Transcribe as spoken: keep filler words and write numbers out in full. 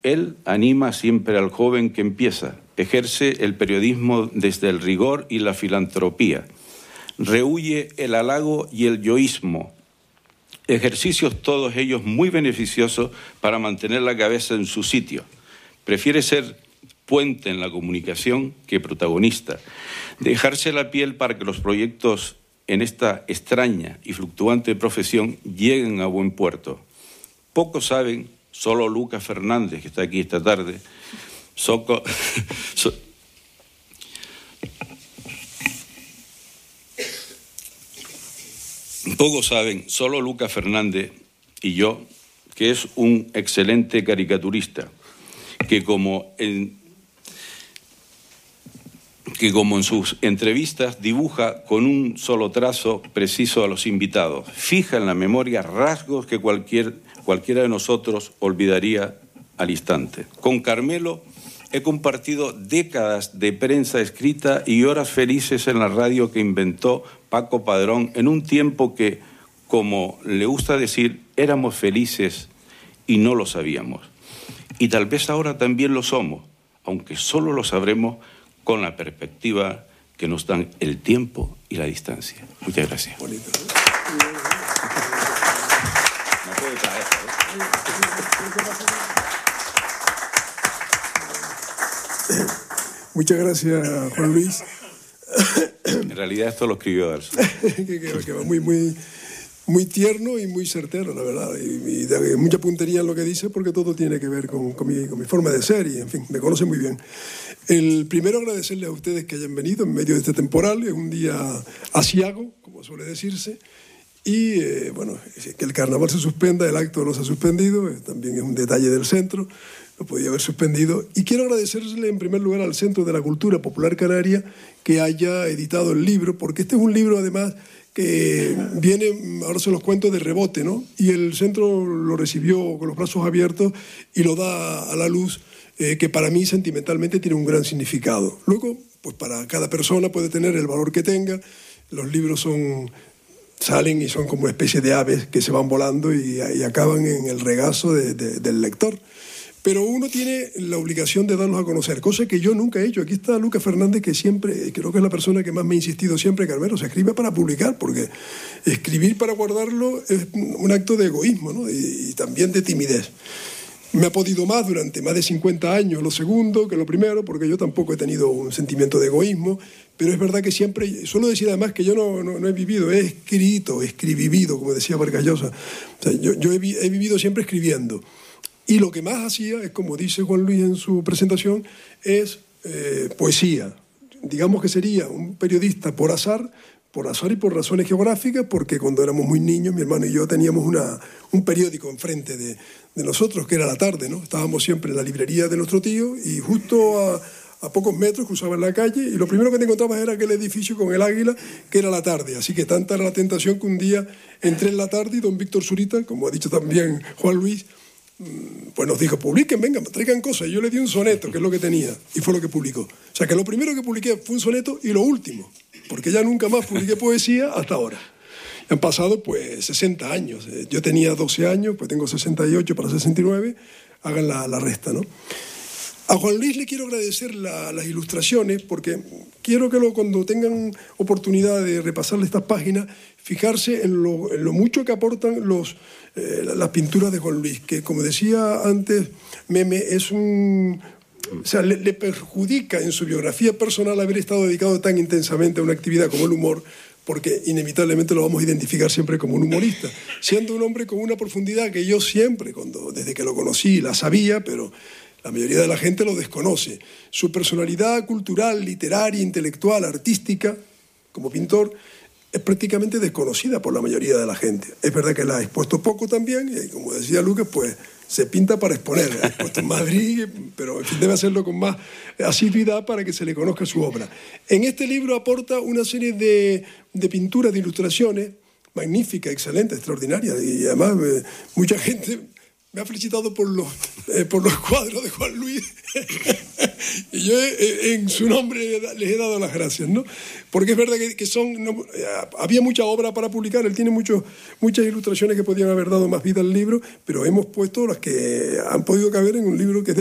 Él anima siempre al joven que empieza, ejerce el periodismo desde el rigor y la filantropía, rehúye el halago y el yoísmo, ejercicios todos ellos muy beneficiosos para mantener la cabeza en su sitio. Prefiere ser puente en la comunicación que protagonista, dejarse la piel para que los proyectos en esta extraña y fluctuante profesión lleguen a buen puerto. Pocos saben, solo Lucas Fernández, que está aquí esta tarde, soco, so, pocos saben, solo Lucas Fernández y yo, que es un excelente caricaturista, que como en que como en sus entrevistas dibuja con un solo trazo preciso a los invitados, fija en la memoria rasgos que cualquier, cualquiera de nosotros olvidaría al instante. Con Carmelo he compartido décadas de prensa escrita y horas felices en la radio que inventó Paco Padrón en un tiempo que, como le gusta decir, éramos felices y no lo sabíamos. Y tal vez ahora también lo somos, aunque solo lo sabremos con la perspectiva que nos dan el tiempo y la distancia. Muchas gracias. Bonito, ¿no? No puede traer, ¿eh? Muchas gracias, Juan Luis. En realidad esto lo escribió Darcy. que, que, que va muy, muy, muy tierno y muy certero, la verdad. Y, y de mucha puntería en lo que dice, porque todo tiene que ver con, con, mi, con mi forma de ser y, en fin, me conoce muy bien. El primero, agradecerles a ustedes que hayan venido en medio de este temporal. Es un día asiago, como suele decirse. Y, eh, bueno, que el carnaval se suspenda, el acto no se ha suspendido, eh, también es un detalle del centro, lo podía haber suspendido. Y quiero agradecerle en primer lugar al Centro de la Cultura Popular Canaria que haya editado el libro, porque este es un libro además que viene, ahora se los cuento, de rebote, ¿no? Y el centro lo recibió con los brazos abiertos y lo da a la luz, eh, que para mí sentimentalmente tiene un gran significado. Luego, pues para cada persona puede tener el valor que tenga. Los libros son... salen y son como una especie de aves que se van volando y, y acaban en el regazo de, de, del lector. Pero uno tiene la obligación de darlos a conocer, cosa que yo nunca he hecho. Aquí está Lucas Fernández, que siempre, creo que es la persona que más me ha insistido siempre, Carmelo, se escribe para publicar, porque escribir para guardarlo es un acto de egoísmo, ¿no? y, y también de timidez. Me ha podido más durante más de cincuenta años lo segundo que lo primero, porque yo tampoco he tenido un sentimiento de egoísmo, pero es verdad que siempre, suelo decir además que yo no, no, no he vivido, he escrito, he escribivido, como decía Vargas Llosa. O sea, yo yo he, he vivido siempre escribiendo. Y lo que más hacía es, como dice Juan Luis en su presentación, es eh, poesía. Digamos que sería un periodista por azar, por azar y por razones geográficas, porque cuando éramos muy niños, mi hermano y yo teníamos una, un periódico enfrente de, de nosotros, que era La Tarde, ¿no? Estábamos siempre en la librería de nuestro tío y justo a, a pocos metros cruzaban la calle y lo primero que te encontrabas era aquel edificio con el águila, que era La Tarde. Así que tanta era la tentación que un día entré en La Tarde y don Víctor Zurita, como ha dicho también Juan Luis, pues nos dijo, publiquen, vengan, traigan cosas. Y yo le di un soneto, que es lo que tenía, y fue lo que publicó. O sea, que lo primero que publiqué fue un soneto y lo último, porque ya nunca más publiqué poesía hasta ahora. Han pasado, pues, sesenta años. Yo tenía doce años, pues tengo sesenta y ocho para sesenta y nueve. Hagan la, la resta, ¿no? A Juan Luis le quiero agradecer la, las ilustraciones, porque quiero que lo, cuando tengan oportunidad de repasarle estas páginas, fijarse en lo, en lo mucho que aportan los, eh, las pinturas de Juan Luis, que, como decía antes Meme, es un... O sea, le, le perjudica en su biografía personal haber estado dedicado tan intensamente a una actividad como el humor, porque inevitablemente lo vamos a identificar siempre como un humorista, siendo un hombre con una profundidad que yo siempre, cuando, desde que lo conocí, la sabía, pero la mayoría de la gente lo desconoce. Su personalidad cultural, literaria, intelectual, artística, como pintor, es prácticamente desconocida por la mayoría de la gente. Es verdad que la ha expuesto poco también, y como decía Lucas, pues se pinta para exponer. Ha expuesto en Madrid, pero en fin, debe hacerlo con más asiduidad para que se le conozca su obra. En este libro aporta una serie de, de pinturas, de ilustraciones, magníficas, excelentes, extraordinarias, y además eh, mucha gente me ha felicitado por los, eh, por los cuadros de Juan Luis y yo eh, en su nombre les he dado las gracias, ¿no? Porque es verdad que, que son no, eh, había mucha obra para publicar, él tiene muchos, muchas ilustraciones que podían haber dado más vida al libro, pero hemos puesto las que han podido caber en un libro que es